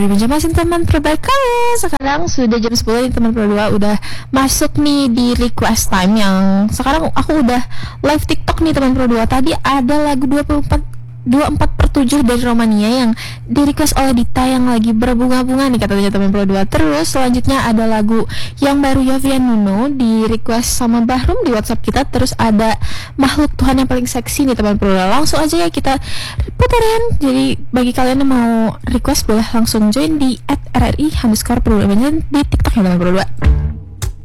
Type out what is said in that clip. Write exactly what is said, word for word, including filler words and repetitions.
Masih teman perbaik kalian. Sekarang sudah jam sepuluh nih teman Pro dua. Udah masuk nih di request time. Yang sekarang aku udah live TikTok nih teman Pro dua. Tadi ada lagu dua puluh empat dua puluh empat per tujuh dari Romania yang di request oleh Dita yang lagi berbunga-bunga nih katanya teman Pro dua. Terus selanjutnya ada lagu yang baru Yovian Nuno di request sama Bahrum di WhatsApp kita. Terus ada Makhluk Tuhan yang paling seksi nih teman Pro dua. Langsung aja ya kita putarin. Jadi bagi kalian yang mau request boleh langsung join di at r r i underscore pro dua di TikTok ya teman Pro dua.